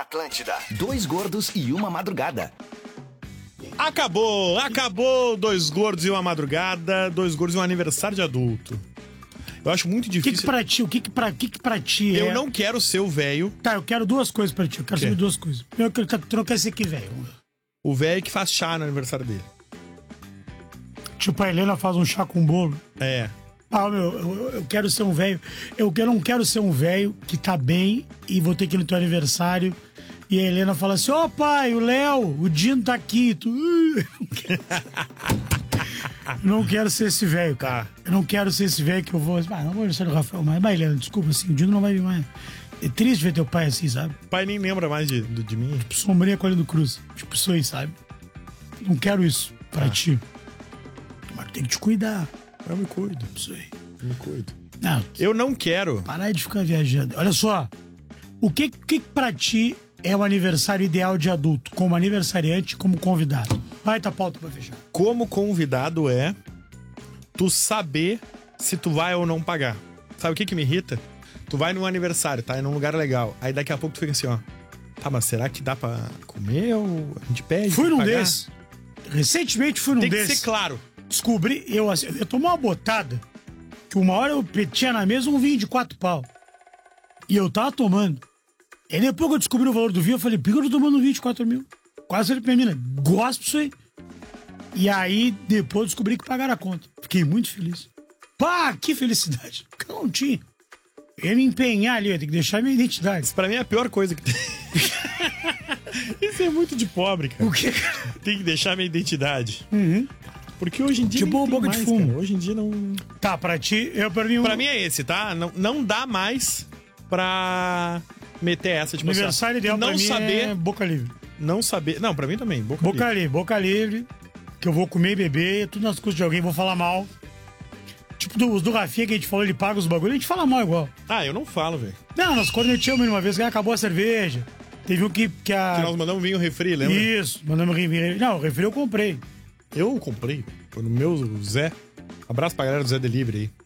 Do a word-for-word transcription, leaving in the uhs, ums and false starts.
Atlântida. Dois gordos e uma madrugada. Acabou, acabou Dois Gordos e uma Madrugada, Dois Gordos e um aniversário de adulto. Eu acho muito O que difícil. que pra ti, o que que pra, que que pra ti é... Eu não quero ser o velho. Tá, eu quero duas coisas pra ti, eu quero Quê? saber duas coisas. Eu quero, tu não quer ser que velho. O velho que faz chá no aniversário dele. Tipo, a Helena faz um chá com bolo. É. Ah, meu, eu, eu quero ser um velho. Eu, eu não quero ser um velho que tá bem e vou ter que ir no teu aniversário. E a Helena fala assim: ó, pai, o Léo, o Dino tá aqui. Tu... Eu não quero ser esse velho, cara. Eu não quero ser esse velho que eu vou. Ah, não vou aniversário do Rafael mais. Mas, Helena, desculpa, assim, o Dino não vai vir mais. É triste ver teu pai assim, sabe? O pai nem lembra mais de, de, de mim. Tipo, sombrinha com a do Cruz. Tipo, isso aí, sabe? Não quero isso pra Ah. ti. Mas tem que te cuidar. Eu me cuido. Isso aí. Eu me cuido. Não, Eu não quero. parar de ficar viajando. Olha só. O que que pra ti é o aniversário ideal de adulto? Como aniversariante, como convidado? Vai, tá pauta pra fechar. Como convidado é tu saber se tu vai ou não pagar. Sabe o que que me irrita? Tu vai num aniversário, tá? É num lugar legal. Aí daqui a pouco tu fica assim, ó. Tá, mas será que dá pra comer ou a gente pede? Fui num pagar? desses. Recentemente fui num Tem que desses. ser claro. Descobri, eu, assim, eu tomei uma botada que uma hora eu tinha na mesa um vinho de quatro pau. E eu tava tomando. E depois que eu descobri o valor do vinho, eu falei, por que eu tô tomando um vinho de quatro mil? Quase falei pra mim, gosto disso aí. E aí, depois eu descobri que pagaram a conta. Fiquei muito feliz. Pá, que felicidade. Porque eu não tinha. Eu ia me empenhar ali, eu ia ter que deixar minha identidade. Isso pra mim é a pior coisa que tem. Isso é muito de pobre, cara. O que, cara? Tem que deixar minha identidade. Uhum. Porque hoje em dia. Tipo nem tem boca de mais, fumo. cara. Hoje em dia não. Tá, pra ti, eu pra mim... Um... Pra mim é esse, tá? Não, não dá mais pra meter essa, tipo Aniversário assim, ideal não pra mim saber, é boca livre. não saber. Não, pra mim também. Boca, Boca livre. livre, boca livre. Que eu vou comer e beber, tudo nas custas de alguém, vou falar mal. Tipo, do, os do Rafinha que a gente falou, ele paga os bagulhos, a gente fala mal igual. Ah, eu não falo, velho. Não, nós corneteamos uma vez que acabou a cerveja. Teve um que, que a... Que nós mandamos vinho refri, lembra? Isso, mandamos refri. Não, o refri eu comprei. Eu comprei. Foi no meu Zé. Abraço pra galera do Zé Delivery aí.